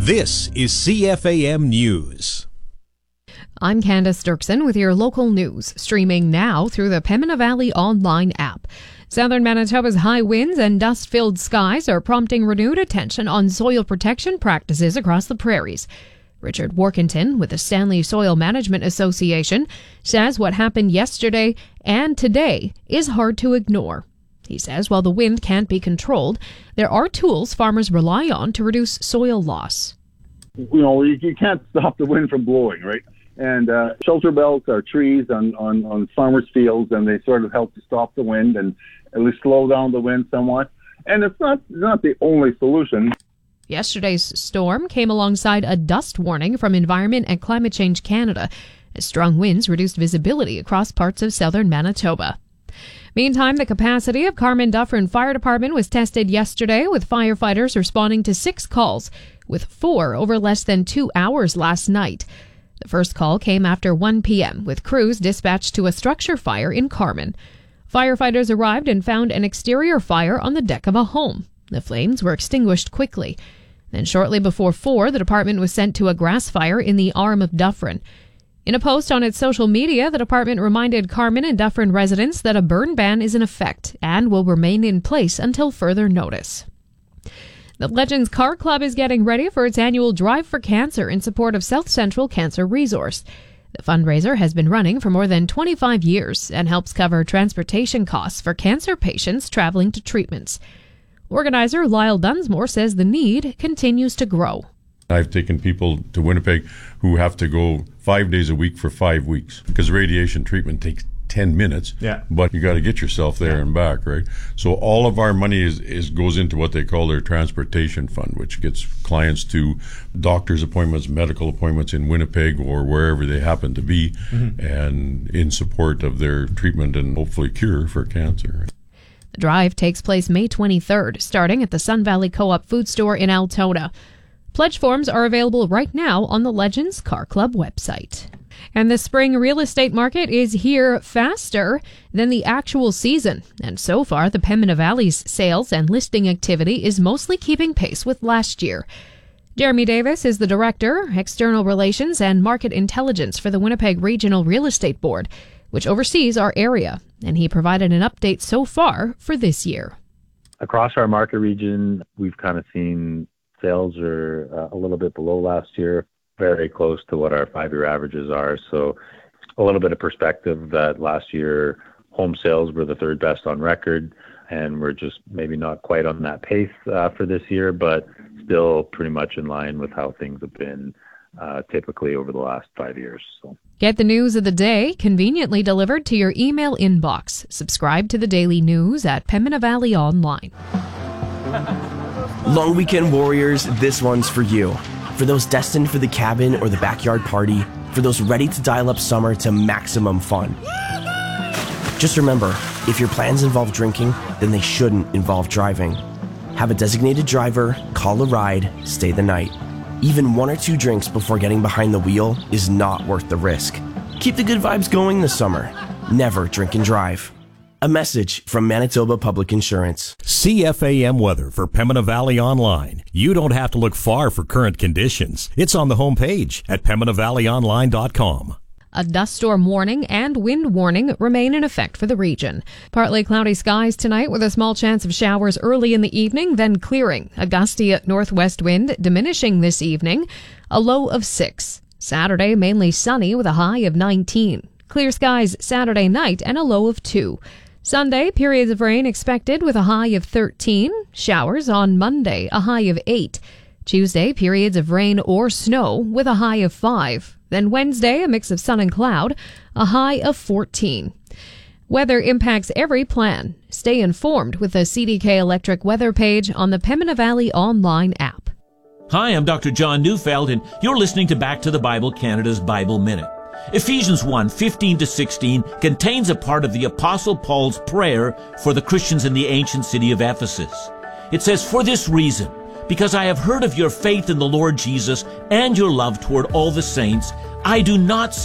This is CFAM News. I'm Candace Dirksen with your local news, streaming now through the Pembina Valley online app. Southern Manitoba's high winds and dust-filled skies are prompting renewed attention on soil protection practices across the prairies. Richard Workington with the Stanley Soil Management Association says what happened yesterday and today is hard to ignore. He says while the wind can't be controlled, there are tools farmers rely on to reduce soil loss. You can't stop the wind from blowing, right? And shelter belts are trees on farmers' fields, and they sort of help to stop the wind and at least slow down the wind somewhat. And it's not the only solution. Yesterday's storm came alongside a dust warning from Environment and Climate Change Canada, as strong winds reduced visibility across parts of southern Manitoba. Meantime, the capacity of Carman-Dufferin Fire Department was tested yesterday, with firefighters responding to 6 calls, with 4 over less than 2 hours last night. The first call came after 1 p.m., with crews dispatched to a structure fire in Carman. Firefighters arrived and found an exterior fire on the deck of a home. The flames were extinguished quickly. Then shortly before 4, the department was sent to a grass fire in the arm of Dufferin. In a post on its social media, the department reminded Carman and Dufferin residents that a burn ban is in effect and will remain in place until further notice. The Legends Car Club is getting ready for its annual Drive for Cancer in support of South Central Cancer Resource. The fundraiser has been running for more than 25 years and helps cover transportation costs for cancer patients traveling to treatments. Organizer Lyle Dunsmore says the need continues to grow. I've taken people to Winnipeg who have to go 5 days a week for 5 weeks because radiation treatment takes 10 minutes. Yeah. But you got to get yourself there and back, right? So all of our money goes into what they call their transportation fund, which gets clients to doctor's appointments, medical appointments in Winnipeg or wherever they happen to be, and in support of their treatment and hopefully cure for cancer. The drive takes place May 23rd, starting at the Sun Valley Co-op food store in Altona. Pledge forms are available right now on the Legends Car Club website. And the spring real estate market is here faster than the actual season. And so far, the Pembina Valley's sales and listing activity is mostly keeping pace with last year. Jeremy Davis is the Director, External Relations and Market Intelligence for the Winnipeg Regional Real Estate Board, which oversees our area. And he provided an update so far for this year. Across our market region, we've kind of seen sales are a little bit below last year, very close to what our 5-year averages are. So a little bit of perspective that last year home sales were the 3rd best on record, and we're just maybe not quite on that pace for this year, but still pretty much in line with how things have been typically over the last 5 years. So. Get the news of the day conveniently delivered to your email inbox. Subscribe to the daily news at Pembina Valley Online. Long weekend warriors, this one's for you. For those destined for the cabin or the backyard party, for those ready to dial up summer to maximum fun. Just remember, if your plans involve drinking, then they shouldn't involve driving. Have a designated driver, call a ride, stay the night. Even 1 or 2 drinks before getting behind the wheel is not worth the risk. Keep the good vibes going this summer. Never drink and drive. A message from Manitoba Public Insurance. CFAM weather for Pembina Valley Online. You don't have to look far for current conditions. It's on the homepage at PembinaValleyOnline.com. A dust storm warning and wind warning remain in effect for the region. Partly cloudy skies tonight with a small chance of showers early in the evening, then clearing. A gusty northwest wind diminishing this evening, a low of 6. Saturday mainly sunny with a high of 19. Clear skies Saturday night and a low of 2. Sunday, periods of rain expected with a high of 13. Showers on Monday, a high of 8. Tuesday, periods of rain or snow with a high of 5. Then Wednesday, a mix of sun and cloud, a high of 14. Weather impacts every plan. Stay informed with the CDK Electric weather page on the Pembina Valley Online app. Hi, I'm Dr. John Neufeld, and you're listening to Back to the Bible Canada's Bible Minute. Ephesians 1:15-16 contains a part of the Apostle Paul's prayer for the Christians in the ancient city of Ephesus. It says, "For this reason, because I have heard of your faith in the Lord Jesus and your love toward all the saints, I do not